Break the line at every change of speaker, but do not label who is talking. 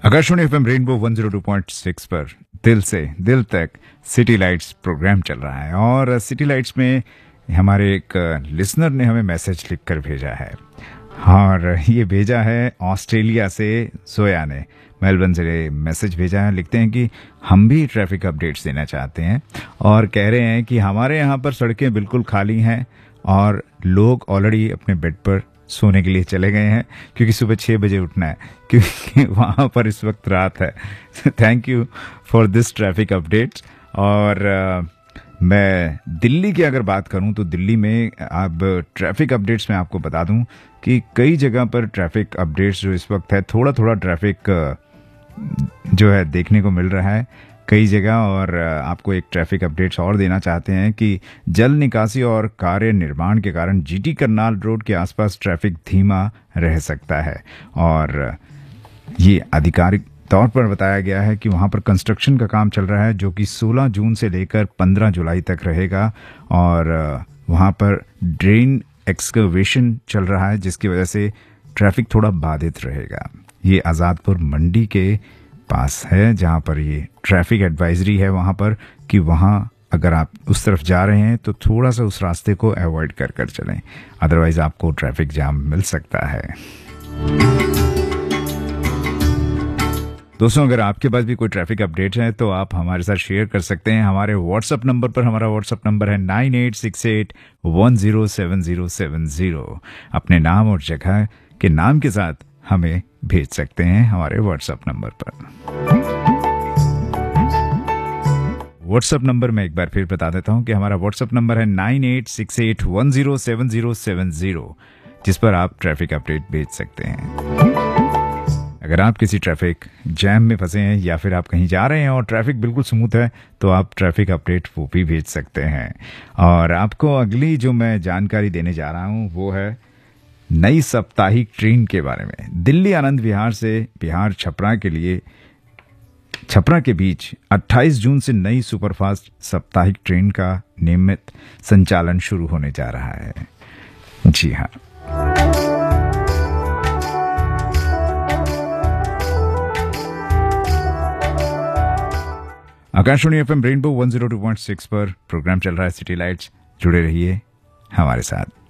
Akashvani FM rainbow 102.6 पर दिल से दिल तक सिटी लाइट्स प्रोग्राम चल रहा है और सिटी लाइट्स में हमारे एक लिसनर ने हमें मैसेज लिखकर भेजा है और ये भेजा है ऑस्ट्रेलिया से। सोया ने मेलबर्न से मैसेज भेजा है। लिखते हैं कि हम भी ट्रैफिक अपडेट्स देना चाहते हैं और कह रहे हैं कि हमारे यहाँ पर सड़कें बिल्कुल खाली हैं और लोग ऑलरेडी अपने बेड पर सोने के लिए चले गए हैं क्योंकि सुबह 6 बजे उठना है, क्योंकि वहाँ पर इस वक्त रात है। Thank you for this traffic updates. और मैं दिल्ली की अगर बात करूं तो दिल्ली में अब ट्रैफिक अपडेट्स में आपको बता दूं कि कई जगह पर ट्रैफिक अपडेट्स जो इस वक्त है, थोड़ा थोड़ा ट्रैफिक जो है देखने को मिल रहा है कई जगह। और आपको एक ट्रैफिक अपडेट्स और देना चाहते हैं कि जल निकासी और कार्य निर्माण के कारण जीटी करनाल रोड के आसपास ट्रैफिक धीमा रह सकता है और ये आधिकारिक तौर पर बताया गया है कि वहाँ पर कंस्ट्रक्शन का काम चल रहा है जो कि 16 जून से लेकर 15 जुलाई तक रहेगा और वहाँ पर ड्रेन एक्सकवेशन चल रहा है जिसकी वजह से ट्रैफिक थोड़ा बाधित रहेगा। ये आज़ादपुर मंडी के पास है जहाँ पर ये ट्रैफिक एडवाइजरी है वहाँ पर कि वहाँ अगर आप उस तरफ जा रहे हैं तो थोड़ा सा उस रास्ते को अवॉइड कर कर चलें, अदरवाइज आपको ट्रैफिक जाम मिल सकता है। दोस्तों, अगर आपके पास भी कोई ट्रैफिक अपडेट है तो आप हमारे साथ शेयर कर सकते हैं हमारे व्हाट्सएप नंबर पर। हमारा व्हाट्सएप नंबर है 9868107070। अपने नाम और जगह के नाम के साथ हमें भेज सकते हैं हमारे व्हाट्सएप नंबर पर। व्हाट्सएप नंबर मैं एक बार फिर बता देता हूं कि हमारा व्हाट्सएप नंबर है 9868107070, जिस पर आप ट्रैफिक अपडेट भेज सकते हैं। अगर आप किसी ट्रैफिक जैम में फंसे हैं या फिर आप कहीं जा रहे हैं और ट्रैफिक बिल्कुल स्मूथ है तो आप ट्रैफिक अपडेट वो भी भेज सकते हैं। और आपको अगली जो मैं जानकारी देने जा रहा हूं वो है नई साप्ताहिक ट्रेन के बारे में। दिल्ली आनंद विहार से बिहार छपरा के बीच 28 जून से नई सुपरफास्ट साप्ताहिक ट्रेन का नियमित संचालन शुरू होने जा रहा है। जी हाँ, आकाशवाणी एफएम रेनबो 102.6 पर प्रोग्राम चल रहा है सिटी लाइट्स। जुड़े रहिए हमारे साथ।